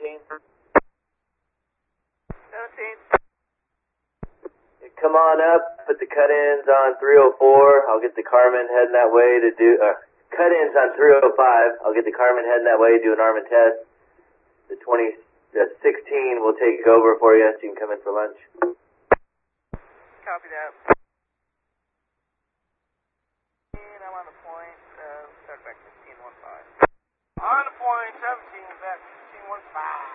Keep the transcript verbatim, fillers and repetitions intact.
seventeen. seventeen. Come on up, put the cut-ins on three oh four. I'll get the Carmen heading that way to do, uh, cut-ins on three oh five. I'll get the Carmen heading that way, do an arm and test. The twenty, the sixteen will take over for you, so you can come in for lunch. Copy that. I'm on the point, uh, start back fifteen one five. On the point, seventeen, back fifteen one five.